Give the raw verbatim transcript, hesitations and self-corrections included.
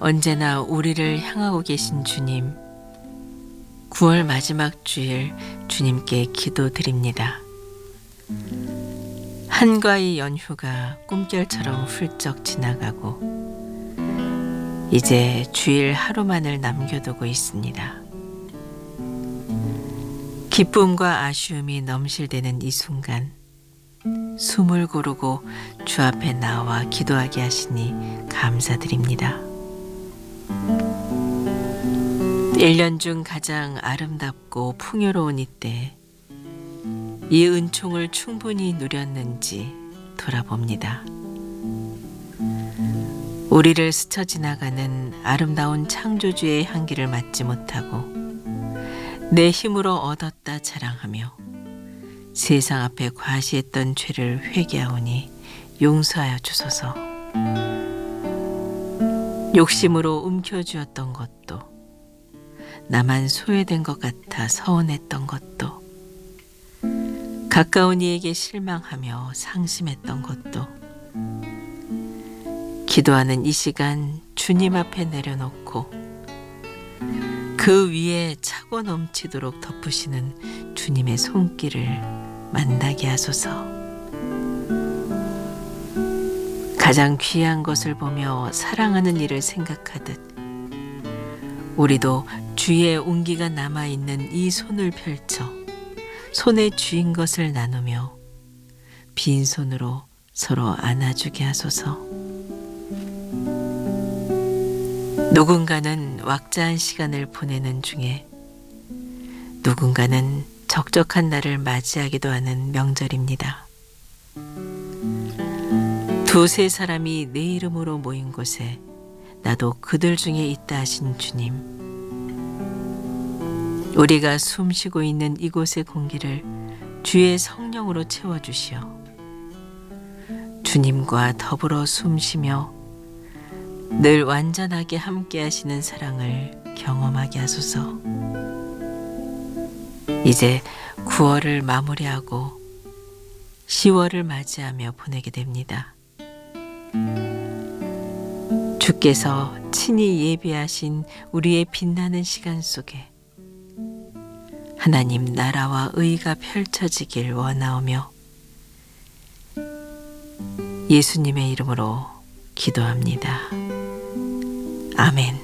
언제나 우리를 향하고 계신 주님, 구월 마지막 주일 주님께 기도드립니다. 한가위 연휴가 꿈결처럼 훌쩍 지나가고 이제 주일 하루만을 남겨두고 있습니다. 기쁨과 아쉬움이 넘실대는 이 순간, 숨을 고르고 주 앞에 나와 기도하게 하시니 감사드립니다. 일 년 중 가장 아름답고 풍요로운 이때 이 은총을 충분히 누렸는지 돌아봅니다. 우리를 스쳐 지나가는 아름다운 창조주의 향기를 맡지 못하고 내 힘으로 얻었다 자랑하며 세상 앞에 과시했던 죄를 회개하오니 용서하여 주소서. 욕심으로 움켜쥐었던 것도, 나만 소외된 것 같아 서운했던 것도, 가까운 이에게 실망하며 상심했던 것도, 기도하는 이 시간 주님 앞에 내려놓고 그 위에 차고 넘치도록 덮으시는 주님의 손길을 만나게 하소서. 가장 귀한 것을 보며 사랑하는 이를 생각하듯 우리도 주의 온기가 남아있는 이 손을 펼쳐 손에 쥐인 것을 나누며 빈손으로 서로 안아주게 하소서. 누군가는 왁자한 시간을 보내는 중에 누군가는 적적한 날을 맞이하기도 하는 명절입니다. 두세 사람이 내 이름으로 모인 곳에 나도 그들 중에 있다 하신 주님, 우리가 숨쉬고 있는 이곳의 공기를 주의 성령으로 채워주시어 주님과 더불어 숨쉬며 늘 완전하게 함께 하시는 사랑을 경험하게 하소서. 이제 구월을 마무리하고 시월을 맞이하며 보내게 됩니다. 주께서 친히 예비하신 우리의 빛나는 시간 속에 하나님 나라와 의가 펼쳐지길 원하오며 예수님의 이름으로 기도합니다. 아멘.